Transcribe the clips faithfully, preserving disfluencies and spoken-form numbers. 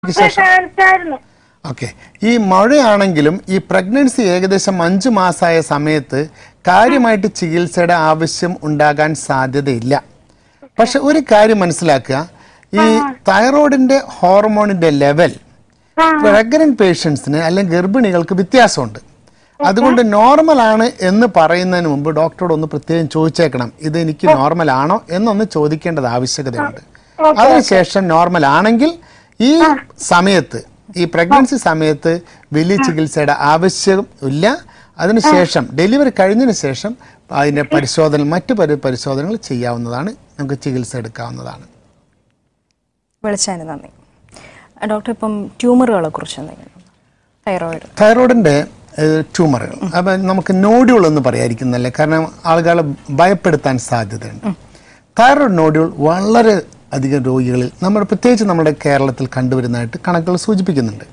Okay, ഈ മഴയാണെങ്കിലും ഈ പ്രഗ്നൻസി ഏകദേശം അഞ്ചു മാസമായ സമയത്ത് കാര്യമായിട്ട് ചികിത്സയുടെ ആവശ്യം ഉണ്ടാകാൻ സാധ്യതയില്ല. പക്ഷെ ഒരു കാര്യം മനസ്സിലാക്കുക, ഈ തൈറോയിഡിന്റെ ഹോർമോണിന്റെ ലെവൽ പ്രഗ്നന്റ് പേഷ്യൻസിന് അല്ലെങ്കിൽ ഗർഭിണികൾക്ക് വ്യത്യാസമുണ്ട്. അതുകൊണ്ട് നോർമൽ ആണ് എന്ന് പറയുന്നതിന് മുമ്പ് ഡോക്ടറോട് ഒന്ന് പ്രത്യേകം ചോദിച്ചേക്കണം, ഇത് എനിക്ക് നോർമൽ ആണോ എന്നൊന്ന് ചോദിക്കേണ്ടത് ആവശ്യകതയുണ്ട്. അതിനുശേഷം നോർമൽ ആണെങ്കിൽ ഈ സമയത്ത് ഈ പ്രഗ്നൻസി സമയത്ത് വലിയ ചികിത്സയുടെ ആവശ്യം ഇല്ല. അതിനുശേഷം ഡെലിവറി കഴിഞ്ഞതിന് ശേഷം അതിൻ്റെ പരിശോധന മറ്റു പരിശോധനകൾ ചെയ്യാവുന്നതാണ്, നമുക്ക് ചികിത്സ എടുക്കാവുന്നതാണ്. വിളിച്ചതിന് നന്ദി ഡോക്ടർ. ഇപ്പം ട്യൂമറുകളെ കുറിച്ച് എന്തെങ്കിലും? തൈറോയിഡ് തൈറോയിഡിൻ്റെ ട്യൂമറുകൾ അപ്പം നമുക്ക് നോഡ്യൂൾ എന്ന് പറയാതിരിക്കുന്നല്ലേ, കാരണം ആളുകളെ ഭയപ്പെടുത്താൻ സാധ്യതയുണ്ട്. തൈറോയിഡ് നോഡ്യൂൾ വളരെ അധികം രോഗികളിൽ നമ്മൾ പ്രത്യേകിച്ച് നമ്മുടെ കേരളത്തിൽ കണ്ടുവരുന്നതായിട്ട് കണക്കുകൾ സൂചിപ്പിക്കുന്നുണ്ട്.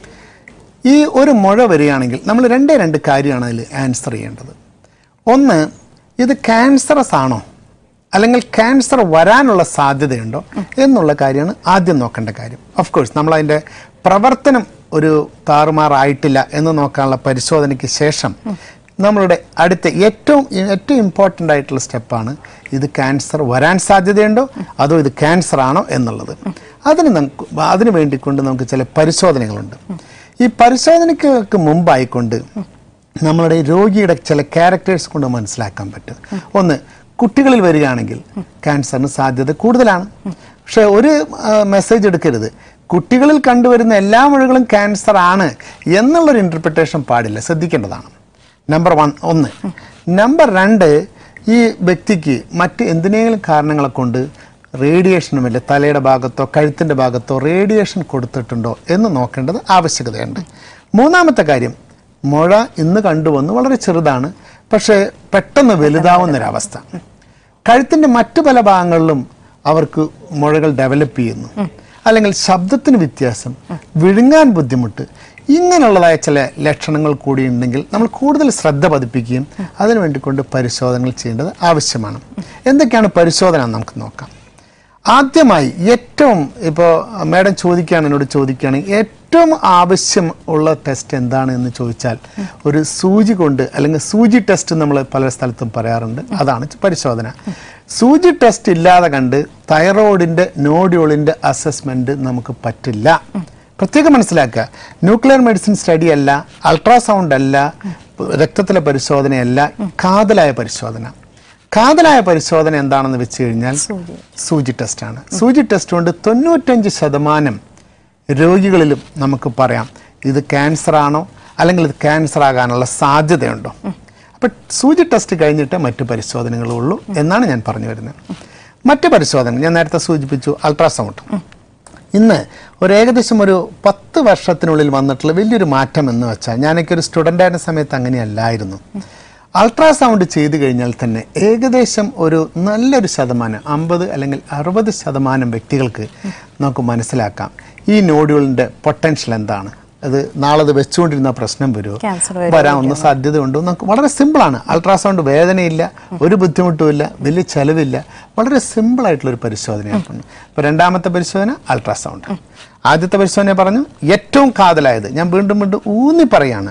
ഈ ഒരു മുഴ വരികയാണെങ്കിൽ നമ്മൾ രണ്ടേ രണ്ട് കാര്യമാണ് അതിൽ ആൻസർ ചെയ്യേണ്ടത്. ഒന്ന്, ഇത് ക്യാൻസറസ് ആണോ അല്ലെങ്കിൽ ക്യാൻസർ വരാനുള്ള സാധ്യതയുണ്ടോ എന്നുള്ള കാര്യമാണ് ആദ്യം നോക്കേണ്ട കാര്യം. ഓഫ് കോഴ്സ് നമ്മൾ അതിൻ്റെ പ്രവർത്തനം ഒരു താറുമാറായിട്ടില്ല എന്ന് നോക്കാനുള്ള പരിശോധനയ്ക്ക് ശേഷം നമ്മളുടെ അടുത്ത ഏറ്റവും ഏറ്റവും ഇമ്പോർട്ടൻ്റ് ആയിട്ടുള്ള സ്റ്റെപ്പാണ് ഇത് ക്യാൻസർ വരാൻ സാധ്യതയുണ്ടോ അതോ ഇത് ക്യാൻസർ ആണോ എന്നുള്ളത്. അതിന് നമുക്ക് അതിന് വേണ്ടിക്കൊണ്ട് നമുക്ക് ചില പരിശോധനകളുണ്ട്. ഈ പരിശോധനയ്ക്ക് മുമ്പായിക്കൊണ്ട് നമ്മളുടെ രോഗിയുടെ ചില ക്യാരക്ടേഴ്സ് കൊണ്ട് മനസ്സിലാക്കാൻ പറ്റും. ഒന്ന്, കുട്ടികളിൽ വരികയാണെങ്കിൽ ക്യാൻസറിന് സാധ്യത കൂടുതലാണ്. പക്ഷെ ഒരു മെസ്സേജ് എടുക്കരുത്, കുട്ടികളിൽ കണ്ടുവരുന്ന എല്ലാ മുഴകളും ക്യാൻസർ ആണ് എന്നുള്ളൊരു ഇൻ്റർപ്രിട്ടേഷൻ പാടില്ല, ശ്രദ്ധിക്കേണ്ടതാണ്. നമ്പർ വൺ ഒന്ന്. നമ്പർ രണ്ട്, ഈ വ്യക്തിക്ക് മറ്റ് എന്തിനേലും കാരണങ്ങളെ കൊണ്ട് റേഡിയേഷനുമില്ല, തലയുടെ ഭാഗത്തോ കഴുത്തിൻ്റെ ഭാഗത്തോ റേഡിയേഷൻ കൊടുത്തിട്ടുണ്ടോ എന്ന് നോക്കേണ്ടത് ആവശ്യകതയുണ്ട്. മൂന്നാമത്തെ കാര്യം, മുഴ ഇന്ന് കണ്ടുവന്ന് വളരെ ചെറുതാണ്, പക്ഷേ പെട്ടെന്ന് വലുതാവുന്നൊരവസ്ഥ. കഴുത്തിൻ്റെ മറ്റു പല ഭാഗങ്ങളിലും അവർക്ക് മുഴകൾ ഡെവലപ്പ് ചെയ്യുന്നു, അല്ലെങ്കിൽ ശബ്ദത്തിന് വ്യത്യാസം, വിഴുങ്ങാൻ ബുദ്ധിമുട്ട്, ഇങ്ങനെയുള്ളതായ ചില ലക്ഷണങ്ങൾ കൂടി ഉണ്ടെങ്കിൽ നമ്മൾ കൂടുതൽ ശ്രദ്ധ പതിപ്പിക്കുകയും അതിനു വേണ്ടിക്കൊണ്ട് പരിശോധനകൾ ചെയ്യേണ്ടത് ആവശ്യമാണ്. എന്തൊക്കെയാണ് പരിശോധന നമുക്ക് നോക്കാം. ആദ്യമായി ഏറ്റവും ഇപ്പോൾ മാഡം ചോദിക്കുകയാണ് എന്നോട് ചോദിക്കുകയാണെങ്കിൽ ഏറ്റവും ആവശ്യം ഉള്ള ടെസ്റ്റ് എന്താണ് എന്ന് ചോദിച്ചാൽ ഒരു സൂചി കൊണ്ട് അല്ലെങ്കിൽ സൂചി ടെസ്റ്റ് നമ്മൾ പല സ്ഥലത്തും പറയാറുണ്ട്, അതാണ് പരിശോധന. സൂചി ടെസ്റ്റ് ഇല്ലാതെ കണ്ട് തൈറോയിഡിൻ്റെ നോഡ്യൂളിൻ്റെ അസസ്മെൻറ്റ് നമുക്ക് പറ്റില്ല. പ്രത്യേകം മനസ്സിലാക്കുക, ന്യൂക്ലിയർ മെഡിസിൻ സ്റ്റഡി അല്ല, അൾട്രാസൗണ്ട് അല്ല, രക്തത്തിലെ പരിശോധനയല്ല, കാതലായ പരിശോധന. കാതലായ പരിശോധന എന്താണെന്ന് വെച്ച് കഴിഞ്ഞാൽ സൂചി ടെസ്റ്റാണ്. സൂചി ടെസ്റ്റ് കൊണ്ട് തൊണ്ണൂറ്റഞ്ച് ശതമാനം രോഗികളിലും നമുക്ക് പറയാം ഇത് ക്യാൻസർ ആണോ അല്ലെങ്കിൽ ഇത് ക്യാൻസർ ആകാനുള്ള സാധ്യതയുണ്ടോ. അപ്പം സൂചി ടെസ്റ്റ് കഴിഞ്ഞിട്ട് മറ്റു പരിശോധനകളുള്ളൂ എന്നാണ് ഞാൻ പറഞ്ഞു വരുന്നത്. മറ്റു പരിശോധന ഞാൻ നേരത്തെ സൂചിപ്പിച്ചു, അൾട്രാസൗണ്ട്. ഇന്ന് ഒരു ഏകദേശം ഒരു പത്ത് വർഷത്തിനുള്ളിൽ വന്നിട്ടുള്ള വലിയൊരു മാറ്റം എന്ന് വെച്ചാൽ, ഞാനൊക്കെ ഒരു സ്റ്റുഡൻ്റ് ആയിരുന്ന സമയത്ത് അങ്ങനെയല്ലായിരുന്നു. അൾട്രാസൗണ്ട് ചെയ്തു കഴിഞ്ഞാൽ തന്നെ ഏകദേശം ഒരു നല്ലൊരു ശതമാനം, അമ്പത് അല്ലെങ്കിൽ അറുപത് ശതമാനം വ്യക്തികൾക്ക് നമുക്ക് മനസ്സിലാക്കാം ഈ നോഡ്യൂളിൻ്റെ പൊട്ടൻഷ്യൽ എന്താണ്, അത് നാളെ അത് വെച്ചുകൊണ്ടിരുന്ന പ്രശ്നം വരുമോ, വരാവുന്ന സാധ്യതയുണ്ടോ. നമുക്ക് വളരെ സിമ്പിളാണ്. അൾട്രാസൗണ്ട് വേദനയില്ല, ഒരു ബുദ്ധിമുട്ടുമില്ല, വലിയ ചിലവില്ല, വളരെ സിമ്പിളായിട്ടുള്ളൊരു പരിശോധനയാണ്. ഇപ്പോൾ രണ്ടാമത്തെ പരിശോധന അൾട്രാസൗണ്ട്. ആദ്യത്തെ പരിശോധന പറഞ്ഞു ഏറ്റവും കാതലായത്, ഞാൻ വീണ്ടും വീണ്ടും ഊന്നി പറയാണ്,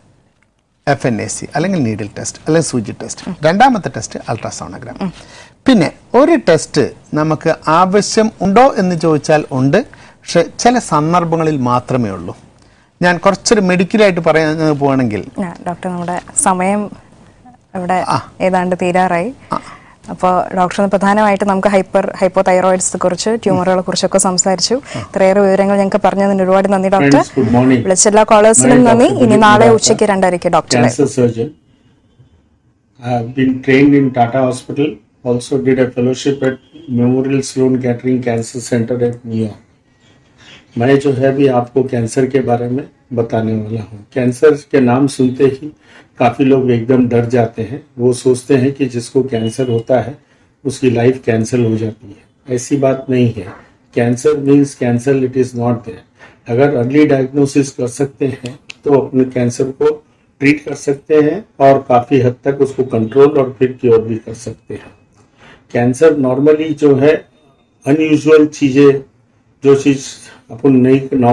എഫ് എൻ എ സി അല്ലെങ്കിൽ നീഡിൽ ടെസ്റ്റ് അല്ലെങ്കിൽ സൂചി ടെസ്റ്റ്. രണ്ടാമത്തെ ടെസ്റ്റ് അൾട്രാസോണോഗ്രാം. പിന്നെ ഒരു ടെസ്റ്റ് നമുക്ക് ആവശ്യം ഉണ്ടോ എന്ന് ചോദിച്ചാൽ ഉണ്ട്, പക്ഷെ ചില സന്ദർഭങ്ങളിൽ മാത്രമേ ഉള്ളൂ. ഞാൻ കുറച്ചൊരു മെഡിക്കലായിട്ട് പറയാൻ പോവാണെങ്കിൽ, ഡോക്ടർ നമ്മുടെ സമയം ഇവിടെ ഏതാണ്ട് തീരാറായി. അപ്പോൾ ഡോക്ടർ പ്രധാനമായിട്ട് നമുക്ക് ഹൈപ്പർ ഹൈപ്പോ തൈറോയിഡ്സിനെ കുറിച്ച് ട്യൂമറുകളെ കുറിച്ചൊക്കെ സംസാരിച്ചു. ഇത്രയേറെ വിവരങ്ങൾ ഞങ്ങൾക്ക് പറഞ്ഞതിന് ഒരുപാട് നന്ദി ഡോക്ടർ. വിളിച്ച എല്ലാ കോളേഴ്സിനും നന്ദി. ഇനി നാളെ ഉച്ചയ്ക്ക് രണ്ടരയ്ക്ക് doctor. Also did a fellowship at Memorial Sloan Kettering Cancer Center at New York. मैं जो है भी आपको कैंसर के बारे में बताने वाला हूँ. कैंसर के नाम सुनते ही काफी लोग एकदम डर जाते हैं. वो सोचते हैं कि जिसको कैंसर होता है उसकी लाइफ कैंसल हो जाती है. ऐसी बात नहीं है. Cancer means cancer it is not there. अगर अर्ली डायग्नोसिस कर सकते हैं तो अपने कैंसर को ट्रीट कर सकते हैं और काफी हद तक उसको कंट्रोल और फिर क्योर भी कर सकते हैं. कैंसर नॉर्मली जो है अनयूजुअल चीजें जो चीज अपन नहीं